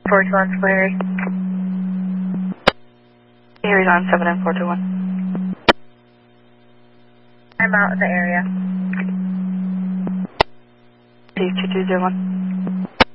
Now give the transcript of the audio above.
421 Larry. Harry's on 79421. I'm out in the area. Steve 2201.